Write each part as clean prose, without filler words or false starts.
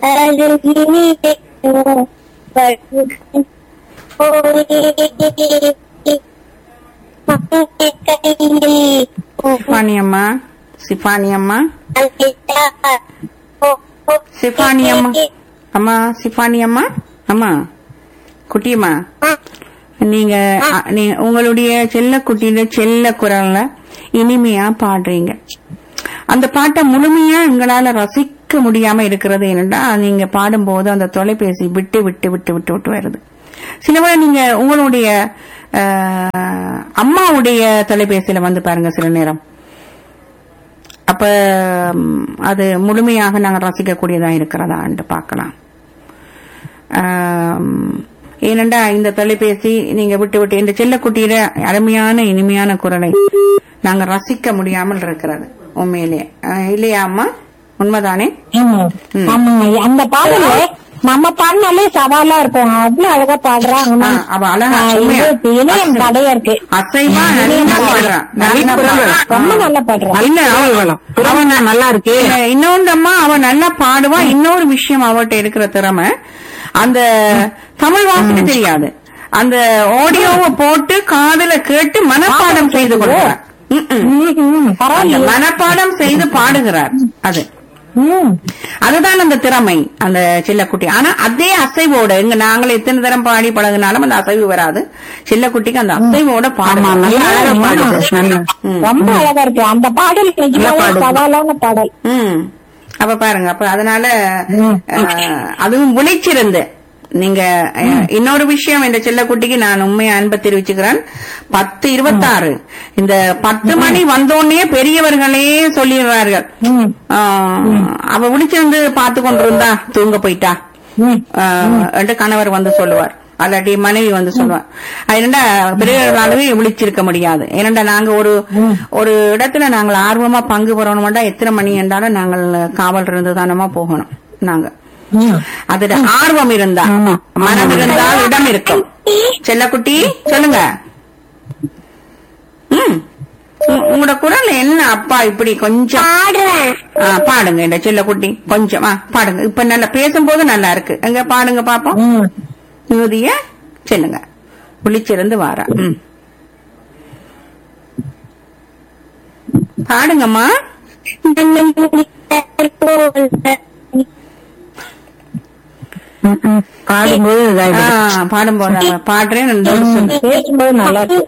சிஃபானி அம்மா, சிஃபானி அம்மா, சிஃபானி அம்மா, அம்மா சிஃபானி அம்மா, அம்மா குட்டியம்மா, நீங்க உங்களுடைய செல்ல குட்டியில செல்ல குரல்ல இனிமையா பாடுறீங்க. அந்த பாட்டை முழுமையா எங்களால ரசிக்க முடியாம இருக்கிறது என்னன்னா, நீங்க பாடும்போது அந்த தொலைபேசி விட்டு விட்டு விட்டு விட்டு விட்டு வருது. சிலவரை நீங்க உங்களுடைய அம்மாவுடைய தொலைபேசியில வந்து பாருங்க சில நேரம், அப்ப அது முழுமையாக நாங்கள் ரசிக்கக்கூடியதா இருக்கிறதா என்று பார்க்கலாம். ஏனென்றா இந்த தொலைபேசி நீங்க விட்டு விட்டு இந்த செல்லக்குட்டியில அருமையான இனிமையான குரலை நாங்க ரசிக்க முடியாமல் இருக்கிறது உண்மையிலேயே, இல்லையா அம்மா? உண்மைதானே? அந்த பாடல நம்ம பாடினாலே சவாலா இருக்கும். அவ்வளவு அழகா பாடுறான். அவ அழகா கடையா இருக்கு. அசைவா ரொம்ப நல்லா பாடுறான். நல்லா இருக்கு. இன்னொன்று அம்மா, அவன் நல்லா பாடுவான். இன்னொரு விஷயம் அவட்ட இருக்கிற திறமை, அந்த தமிழ் வாசிக்க தெரியாது, அந்த ஆடியோவை போட்டு காதுல கேட்டு மனப்பாடம் செய்து கொள்கிறார். மனப்பாடம் செய்து பாடுகிறார். அதுதான் அந்த திறமை அந்த செல்லக்குட்டி. ஆனா அதே அசைவோட இங்க நாங்களே எத்தனை தரம் பாடி பழகினாலும் அந்த அசைவு வராது. செல்லக்குட்டிக்கு அந்த அசைவோட பாடலாம். ரொம்ப அழகா இருக்கு அந்த பாடல். சவாலான பாடல். அப்ப பாருங்க, அப்ப அதனால அதுவும் விழிச்சிருந்து நீங்க இன்னொரு விஷயம், இந்த செல்லக்குட்டிக்கு நான் உண்மையா அன்பை தெரிவிச்சுக்கிறேன். 10:26 இந்த 10 மணி வந்தோடனே பெரியவர்களே சொல்லிடுறார்கள், அவ விழிச்சிருந்து பார்த்து கொண்டிருந்தா தூங்க போயிட்டா என்று கணவர் வந்து சொல்லுவார், அல்லாட்டி மனைவி வந்து சொல்லுவார். அது பெரியவர்களாகவே விழிச்சிருக்க முடியாது. ஏனென்றா நாங்க ஒரு இடத்துல நாங்கள் ஆர்வமா பங்கு பெறணும்டா எத்தனை மணி என்றாலும் நாங்கள் காவல் இருந்து தானமா போகணும். நாங்க அதுல ஆர்வம் இருந்தா, மனம் இருந்தால் இடம் இருக்கும். செல்லக்குட்டி சொல்லுங்க. உங்களோட குரல் என்ன அப்பா இப்படி கொஞ்சம் பாடுங்க. இந்த செல்லக்குட்டி கொஞ்சம் பாடுங்க. இப்ப நல்லா பேசும்போது நல்லா இருக்கு. எங்க பாடுங்க பாப்போம். நியூதிய சொல்லுங்க. விழிச்சிருந்து வாரா. பாடுங்கம்மா. பாடும்போது பாடுறேன். பேசும்போது நல்லா இருக்கு.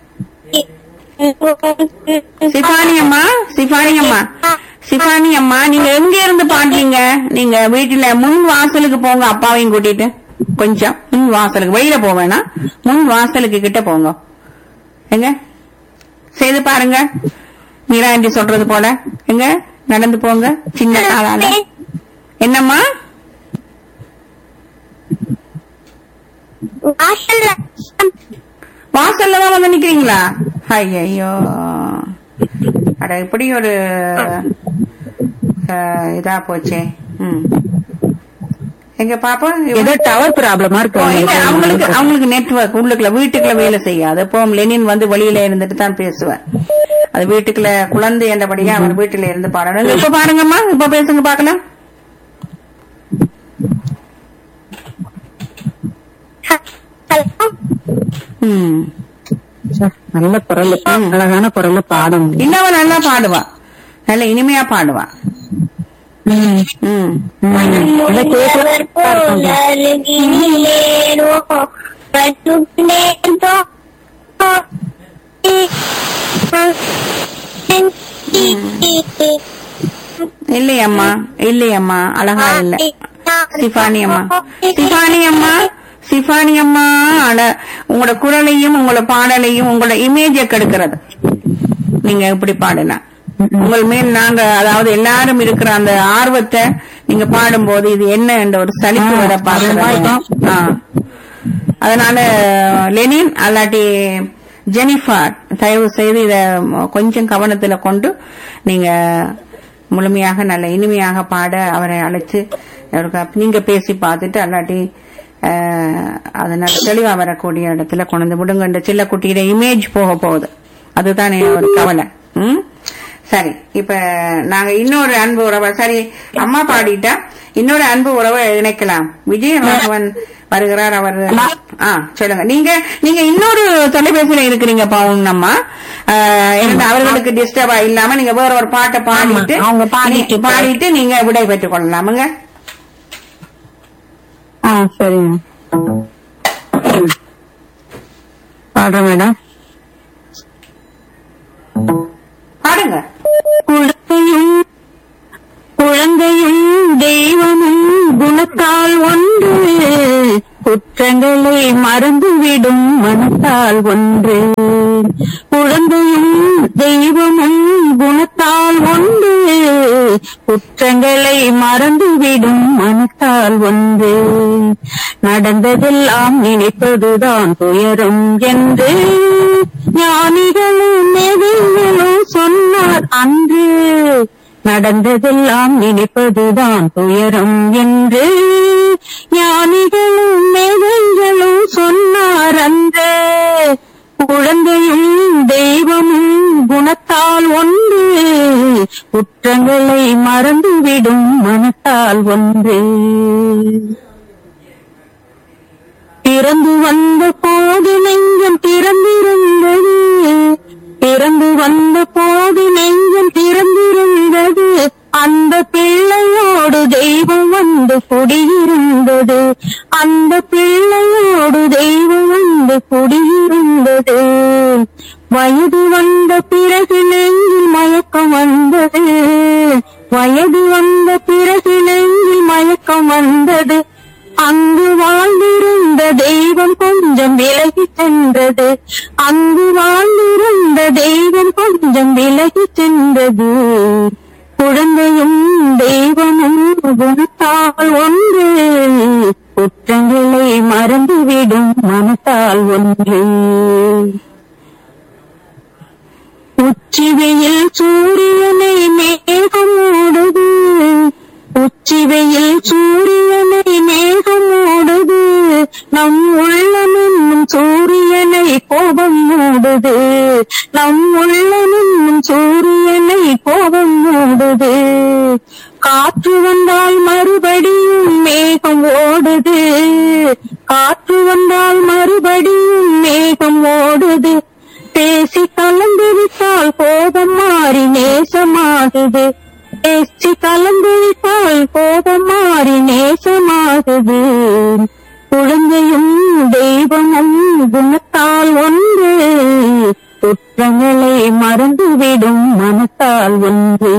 சிஃபானி அம்மா, சிஃபானி அம்மா, சிஃபானி அம்மா, நீங்க எங்க இருந்து பாடுறீங்க? நீங்க வீட்டுல முன் வாசலுக்கு போங்க, அப்பாவையும் கூட்டிட்டு கொஞ்சம் முன் வாசலுக்கு. வெளியில போவேனா, முன் வாசலுக்கு கிட்ட போங்க. எங்க செய்து பாருங்க, மீரா ஆண்டி சொல்றது போல. எங்க நடந்து போங்க சின்ன காலால. என்னம்மா? வாசல்லதான் வந்து நிக்கிறீங்களா? ஐயோ, அட இப்படி ஒரு இதா போச்சே. எங்க பாப்பா ஏதோ டவர் ப்ராப்ளமா இருக்கு அவங்களுக்கு. நெட்வொர்க் உள்ளுக்குள்ள வீட்டுக்குள்ள வேலை செய்யாது. இப்போ லெனின் வந்து வெளியில இருந்துட்டு தான் பேசுவேன். அது வீட்டுக்குள்ள குழந்தை என்றபடியா அவர் வீட்டுல இருந்து பாடணும். இப்ப பாருங்கம்மா, இப்ப பேசுங்க பாக்கலாம். நல்ல குரல், அழகான குரல்ல பாடும். இன்னவ நல்லா பாடுவா, நல்ல இனிமையா பாடுவா. இல்லையம்மா, இல்லையம்மா, அழகா இல்ல. சிஃபானி அம்மா, சிஃபானி அம்மா, சிஃபானி அம்மா, உங்களோட குரலையும் உங்களோட பாடலையும் உங்களோட இமேஜ கெடுக்கிறது நீங்க இப்படி பாடுனா. உங்கள் மேல் நாங்க, அதாவது எல்லாரும் இருக்கிற அந்த ஆர்வத்தை நீங்க பாடும்போது இது என்ன என்ற ஒரு சலிப்பு வர பாடுறோம். அதனால லெனின் அல்லாட்டி ஜெனிஃபர், தயவு செய்து இத கொஞ்சம் கவனத்துல கொண்டு நீங்க முழுமையாக நல்ல இனிமையாக பாட அவரை அழைச்சு நீங்க பேசி பார்த்துட்டு அல்லாட்டி அதனால தெளிவா வரக்கூடிய இடத்துல கொண்டு விடுங்க. இந்த சில்லக்குட்டியிட இமேஜ் போக போகுது, அதுதான் ஒரு கவலை. சரி, இப்ப நாங்க இன்னொரு அன்பு உறவை, சரி அம்மா பாடிட்டா இன்னொரு அன்பு உறவை இணைக்கலாம். விஜயராகவன் வருகிறார். அவர் சொல்லுங்க. நீங்க இன்னொரு தொலைபேசியில இருக்கிறீங்க பவுனம்மா. அவர்களுக்கு டிஸ்டர்பா இல்லாம நீங்க வேற ஒரு பாட்டை பாடிட்டு நீங்க விடை பெற்றுக் கொள்ளலாமுங்க. சரிங்க, பாடுறேன் மேடம். பாடுங்க. குழந்தையும் தெய்வமும் குணத்தால் ஒன்று, குற்றங்களை மறந்துவிடும் மனத்தால் ஒன்று. குழந்தையும் தெய்வமும் குணத்தால் ஒன்று, குற்றங்களை மறந்துவிடும் மனத்தால் ஒன்று. நடந்ததெல்லாம் நினைப்பதுதான் துயரம் என்று ஞானிகளும் மேதைகளும் சொன்னார் அன்று. நடந்ததெல்லாம் நினைப்பதுதான் துயரம் என்று ஞானிகளும் மேதைகளும் சொன்னார் அன்று. குழந்தையும் தெய்வமும் குணத்தால் ஒன்று, குற்றங்களை மறந்துவிடும் மனத்தால் ஒன்று. பிறந்து வந்த போது நெஞ்சம் திறந்திருந்தது, பிறந்து வந்த போது நெஞ்சம் திறந்திருந்தது. அந்த பிள்ளையோடு தெய்வம் வந்து குடியிருந்தது, அந்த பிள்ளையோடு தெய்வம் வந்து குடியிருந்தது. வயது வந்த பிறகு நெஞ்சில் மயக்கம் வந்தது, வயது வந்த பிறகு நெஞ்சில் மயக்கம் வந்தது. அங்கு வாழ்ந்திருந்த தெய்வம் கொஞ்சம் விலகி சென்றது, அங்கு வாழ்ந்திருந்த தெய்வம் கொஞ்சம் விலகி சென்றது. குழந்தையும் தெய்வமும் குணத்தால் ஒன்று, குற்றங்களை மறந்துவிடும் மனத்தால் ஒன்று. உச்சி வெயில் சூரியனை மேகம் மூடுது, உச்சி வெயில் சூரியனை மேகம் மூடுது. நம் உள்ளம் என்னும் சூரியனை கோபம் மூடுது, நம் உள்ளம் என்னும் சூரியனை கோபம் மூடுது. காற்று வந்தால் மறுபடியும் மேகம் ஓடுது, காற்று வந்தால் மறுபடியும் மேகம் ஓடுது. பேசி கலந்து விட்டால் கோபம் மாறி நேசமாகுது, பேசி கலந்து விட்டால் கோபம் மாறி நேசமாகுது. குழந்தையும் தெய்வமும் குணத்தால் ஒன்று, குற்றங்களை மறந்துவிடும் மனத்தால் ஒன்று.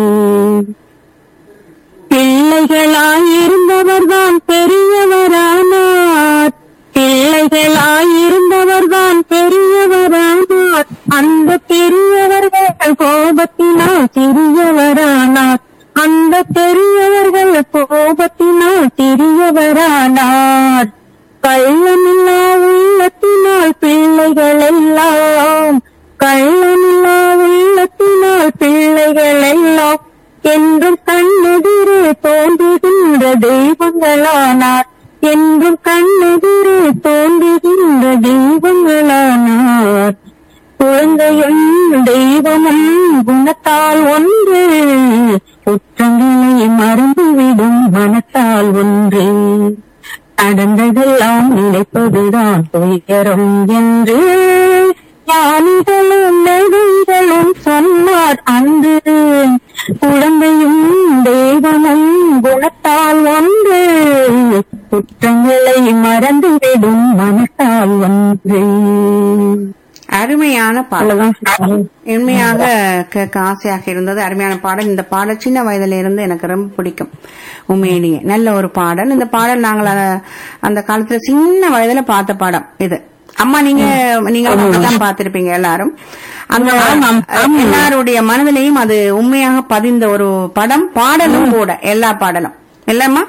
பிள்ளைகளாயிருந்தவர்தான் பெரியவரானார், பிள்ளைகளாயிருந்தவர்தான் பெரியவரானார். அந்த பெரியவர்கள் கோபத்தினால் சிறியவரானார், அந்த பெரியவர்கள் கோபத்தினால் சிறியவரானார். கள்ளமில்லா உள்ளத்தினால் பிள்ளைகள் எல்லாம், கள்ளமில்லா உள்ளத்தினால் பிள்ளைகள் எல்லாம் என்றும் கண்ணெதிரே தோன்றுகின்ற தெய்வங்களானார், என்றும் கண்ணெதிரே தோன்றுகின்ற தெய்வங்களானார். குழந்தையும் தெய்வமும் குணத்தால் ஒன்று, குற்றங்களை மறந்துவிடும் மனத்தால் ஒன்று. நடந்ததெல்லாம் நினைப்பதுதான் துயரம் என்று ஞானிகளும் நெடுங்களும் சொன்னார் அன்று. குழந்தையும் தெய்வமும் குணத்தால் ஒன்று, குற்றங்களை மறந்துவிடும் மனத்தால் ஒன்று. அருமையான பாடல், உண்மையாக கேட்க ஆசையாக இருந்தது. அருமையான பாடல். இந்த பாடல் சின்ன வயதுல இருந்து எனக்கு ரொம்ப பிடிக்கும். உண்மையிலேயே நல்ல ஒரு பாடல். இந்த பாடல் நாங்கள் அந்த காலத்துல சின்ன வயதுல பார்த்த படம் இது. அம்மா நீங்க தான் பார்த்திருப்பீங்க எல்லாரும். அந்த எல்லாருடைய மனதிலையும் அது உண்மையாக பதிந்த ஒரு படம், பாடலும் கூட, எல்லா பாடலும் இல்லம்மா.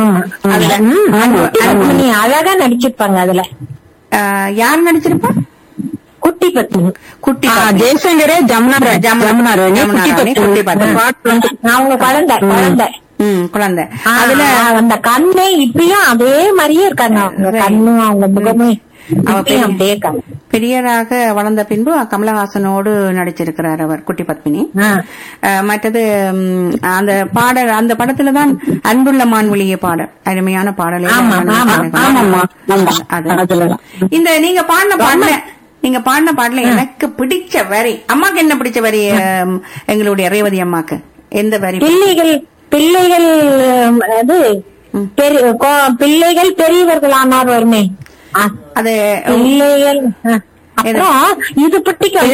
அழகா நடிச்சிருப்பாங்க. அதுல யார் நடிச்சிருப்பா? குட்டி பத்னி, குட்டி ஜெயசங்கரே, ஜமுனா அவங்க குழந்தை குழந்தை. அதுல அந்த கண்ணே இப்படியும் அதே மாதிரியே இருக்காங்க. அவங்க கண்ணும் அவங்க முகமே அவ அப்படியே பெரியராக வளர்ந்த பின்பு கமலஹாசனோடு நடிச்சிருக்கிறார் அவர் குட்டி பத்மினி. மற்றது அந்த பாடல் அந்த படத்துலதான் அன்புள்ள மான்விழிய பாடல், அருமையான பாடல். இந்த நீங்க பாடின பாடல எனக்கு பிடிச்ச வரி, அம்மாக்கு என்ன பிடிச்ச வரி? எங்களுடைய ரேவதி அம்மாக்கு எந்த வரி? பிள்ளைகள் அது பிள்ளைகள் பெரியவர்களானார் வருமே, அது பிள்ளைகள். அப்புறம் இது பிடிக்கும்,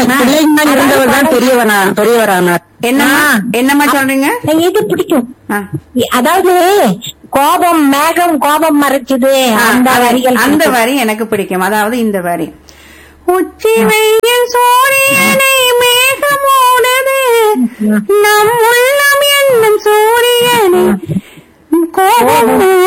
பெரியவரானார். என்னமா சொல்றீங்க? இது பிடிக்கும். அதாவது கோபம் மேகம் கோபம் மறைச்சது, அந்த வரிகள், அந்த வரி எனக்கு பிடிக்கும். அதாவது இந்த வரி, உச்சி வெயில் சூரியனை மேகமூடது, நம் உள்ளம் என்னும் சூரியனை கோபம்